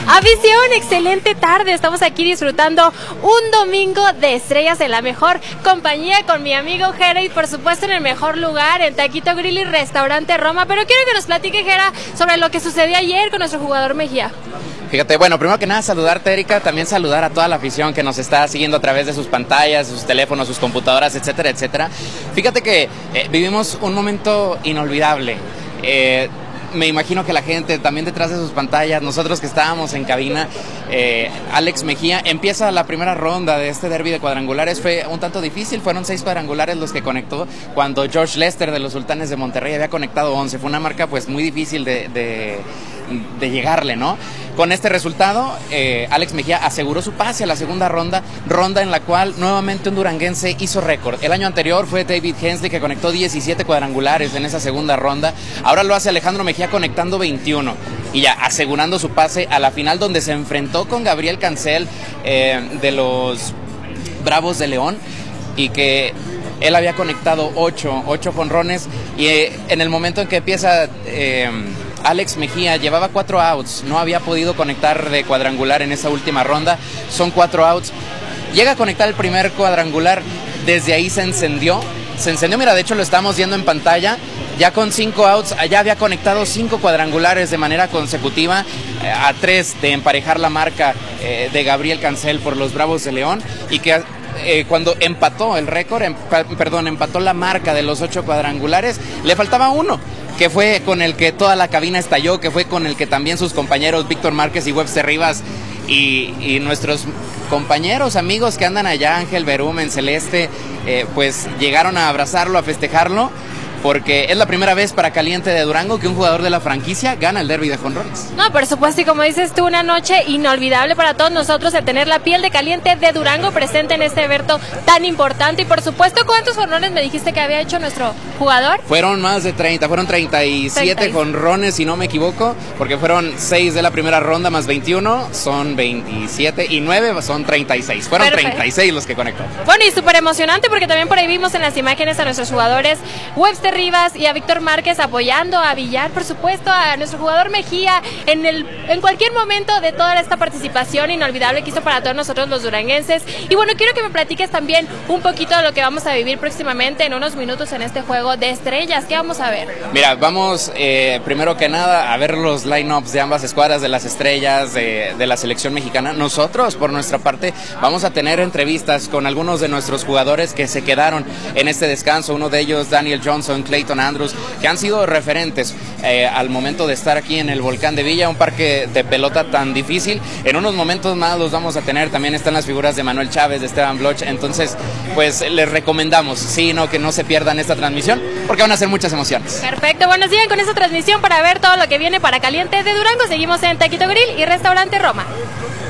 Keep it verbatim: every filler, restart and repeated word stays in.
Afición, excelente tarde. Estamos aquí disfrutando un domingo de estrellas en la mejor compañía con mi amigo Jera y por supuesto en el mejor lugar, en Taquito Grill y Restaurante Roma. Pero quiero que nos platique, Jera, sobre lo que sucedió ayer con nuestro jugador Mejía. Fíjate, bueno, primero que nada saludarte, Erika, también saludar a toda la afición que nos está siguiendo a través de sus pantallas, sus teléfonos, sus computadoras, etcétera, etcétera. Fíjate que eh, vivimos un momento inolvidable. Eh, me imagino que la gente también detrás de sus pantallas, nosotros que estábamos en cabina, eh, Alex Mejía, empieza la primera ronda de este derbi de cuadrangulares, fue un tanto difícil, fueron seis cuadrangulares los que conectó, cuando George Lester de los Sultanes de Monterrey había conectado once, fue una marca pues muy difícil de... de de llegarle, ¿no? Con este resultado, eh, Alex Mejía aseguró su pase a la segunda ronda, ronda en la cual nuevamente un duranguense hizo récord. El año anterior fue David Hensley, que conectó diecisiete cuadrangulares en esa segunda ronda. Ahora lo hace Alejandro Mejía conectando veintiuno y ya asegurando su pase a la final, donde se enfrentó con Gabriel Cancel eh, de los Bravos de León, y que él había conectado ocho, ocho jonrones, y eh, en el momento en que empieza... Eh, Alex Mejía llevaba cuatro outs, no había podido conectar de cuadrangular en esa última ronda, son cuatro outs, llega a conectar el primer cuadrangular, desde ahí se encendió, se encendió, mira, de hecho lo estamos viendo en pantalla, ya con cinco outs, allá había conectado cinco cuadrangulares de manera consecutiva, eh, a tres de emparejar la marca eh, de Gabriel Cancel por los Bravos de León, y que eh, cuando empató el récord, em, perdón, empató la marca de los ocho cuadrangulares, le faltaba uno, que fue con el que toda la cabina estalló, que fue con el que también sus compañeros Víctor Márquez y Webster Rivas y, y nuestros compañeros, amigos que andan allá, Ángel Berumen, Celeste, eh, pues llegaron a abrazarlo, a festejarlo, porque es la primera vez para Caliente de Durango que un jugador de la franquicia gana el derbi de jonrones. No, por supuesto, y como dices tú, una noche inolvidable para todos nosotros de tener la piel de Caliente de Durango presente en este evento tan importante. Y por supuesto, ¿cuántos jonrones me dijiste que había hecho nuestro jugador? Fueron más de treinta, fueron treinta y siete jonrones, si no me equivoco, porque fueron seis de la primera ronda más veintiuno, son veintisiete, y nueve son treinta y seis, fueron Perfecto. treinta y seis los que conectó. Bueno, y súper emocionante porque también por ahí vimos en las imágenes a nuestros jugadores Webster Rivas y a Víctor Márquez apoyando a Villar, por supuesto, a nuestro jugador Mejía en el en cualquier momento de toda esta participación inolvidable que hizo para todos nosotros los duranguenses. Y bueno, quiero que me platiques también un poquito de lo que vamos a vivir próximamente en unos minutos en este juego de estrellas. ¿Qué vamos a ver? Mira, vamos eh, primero que nada a ver los line-ups de ambas escuadras, de las estrellas, de, de la selección mexicana. Nosotros, por nuestra parte, vamos a tener entrevistas con algunos de nuestros jugadores que se quedaron en este descanso, uno de ellos Daniel Johnson, Clayton Andrews, que han sido referentes eh, al momento de estar aquí en el Volcán de Villa, un parque de pelota tan difícil. En unos momentos más los vamos a tener, también están las figuras de Manuel Chávez, de Esteban Bloch, entonces pues les recomendamos, sí, no, que no se pierdan esta transmisión, porque van a ser muchas emociones. Perfecto, bueno, sigan con esta transmisión para ver todo lo que viene para Caliente de Durango. Seguimos en Taquito Grill y Restaurante Roma.